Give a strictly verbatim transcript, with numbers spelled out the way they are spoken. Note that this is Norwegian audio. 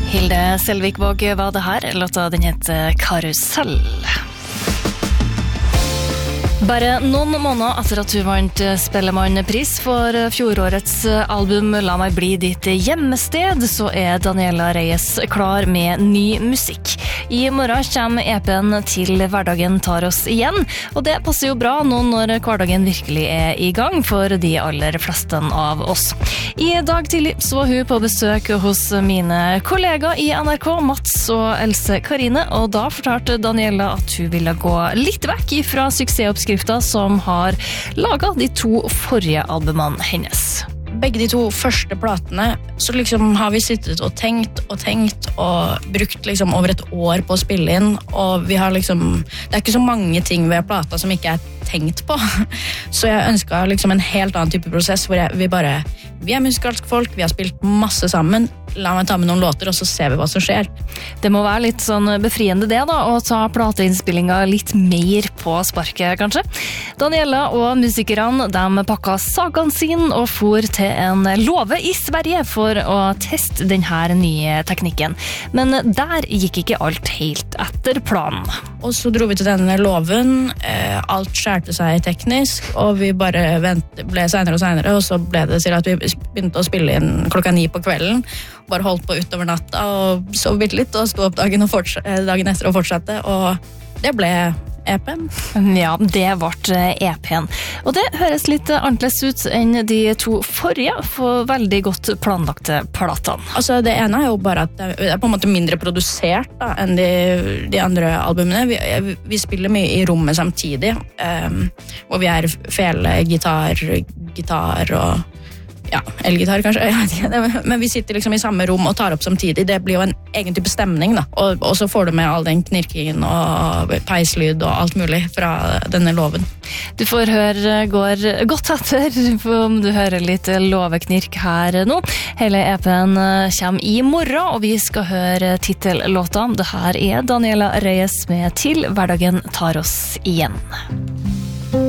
Hilde Selvikvåg var det her. Låta den heter Karusell. Bare noen måneder etter at du vant Spellemannpris for fjorårets album La meg bli ditt hjemmested, så er Daniela Reyes klar med ny musikk. I morgen kommer E P-en til Hverdagen tar oss igjen, og det passer jo bra nå når hverdagen virkelig er i gang for de aller fleste av oss. I dag tidlig så var hun på besøk hos mine kollegaer i N R K, Mats og Else Karine, og da fortalte Daniela at hun ville gå litt vekk fra suksessoppskriften som har laget de to forrige albumene hennes. Begge de to første platene, så liksom har vi sittet og tenkt og tenkt og brukt liksom over et år på å spille inn, og vi har liksom, det er ikke så mange ting ved plata som ikke er tenkt på. Så jeg ønsket liksom en helt annen type prosess, hvor jeg, vi bare, vi er musikalske folk, vi har spilt masse sammen, la meg ta med noen låter, og så ser vi hva som skjer. Det må være litt sånn befriende det da, å ta plateinnspillinga litt mer på sparket, kanskje. Daniela og musikerne, de pakket sagaen sin og for til en låve i Sverige for å teste denne nye teknikken. Men der gikk ikke alt helt etter planen. Og så dro vi til denne låven, alt skjærte seg teknisk, og vi bare vent, ble senere og senere, og så ble det til at vi begynte å spille inn klokka ni på kvelden, bare holdt på utover natta og sov bitte litt og stod opp dagen, og dagen etter og fortsatte, og det ble E P-en. Ja, det ble E P-en. Og det høres litt annerledes ut enn de to forrige for veldig godt planlagte platene. Altså, det ene er jo bare at det er på en måte mindre produsert da, enn de, de andre albumene. Vi, vi spiller mye i rommet samtidig, um, hvor vi er fele, gitar, gitar og ja, elgitar kanskje, jeg vet ikke, men vi sitter liksom i samme rom og tar opp samtidig. Det blir jo en egen type stemning da, og, og så får du med all den knirkingen og peislyd og alt mulig fra denne låven. Du får høre, går godt etter om du hører litt låveknirk her nå. Hele E P-en kommer i morgen, og vi skal høre titellåta. Det her er Daniela Reyes med Til Hverdagen tar oss igjen.